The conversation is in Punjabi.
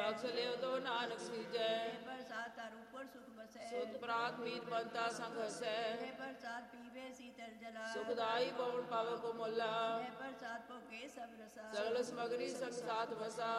ਬਖਸ਼ ਲਿਓ ਤੋ ਨਾਨਕ ਸੀਜੈ। ਪ੍ਰਸਾਦ ਧਰ ਉਪਰ ਸੁਖ ਬਸੈ। ਸੁਤ ਪ੍ਰਾਤ ਮੀਤ ਬੰਤਾ ਸੰਗ ਹਸੈ। ਪ੍ਰਸਾਦ ਪੀਵੇ ਸੀਤਲ ਜਲਾ। ਸੁਖਦਾਈ ਪਵਨ ਪਾਵ ਕੋ ਮੁੱਲਾ। ਪ੍ਰਸਾਦ ਭੋਗੇ ਸਭ ਰਸਾ। ਸਗਲ ਸਮਗਰੀ ਸੰਗ ਸਾਥ ਵਸਾ।